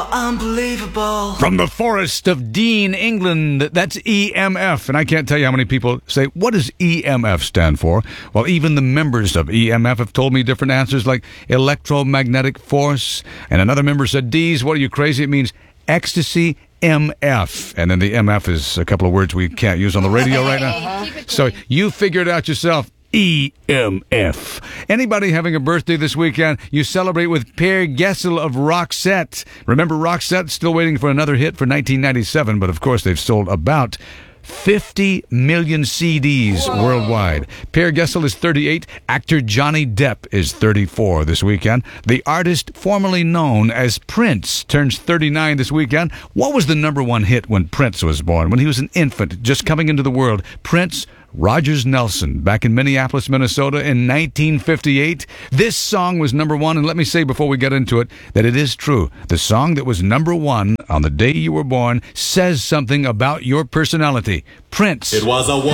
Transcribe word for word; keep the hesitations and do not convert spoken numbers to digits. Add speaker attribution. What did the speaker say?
Speaker 1: Unbelievable.
Speaker 2: From the forest of Dean, England, that's E M F. And I can't tell you how many people say, what does E M F stand for? Well, even the members of E M F have told me different answers, like electromagnetic force. And another member said, D's, what are you crazy? It means ecstasy M F. And then the M F is a couple of words we can't use on the radio right now. So you figure it out yourself. E M F. Anybody having a birthday this weekend, you celebrate with Per Gessle of Roxette. Remember Roxette? Still waiting for another hit for nineteen ninety-seven, but of course they've sold about fifty million C Ds Whoa. Worldwide. Per Gessle is thirty-eight. Actor Johnny Depp is thirty-four this weekend. The artist formerly known as Prince turns thirty-nine this weekend. What was the number one hit when Prince was born? When he was an infant, just coming into the world? Prince Rogers Nelson, back in Minneapolis, Minnesota in nineteen fifty-eight. This song was number one, and let me say before we get into it that it is true. The song that was number one on the day you were born says something about your personality. Prince.
Speaker 3: It was a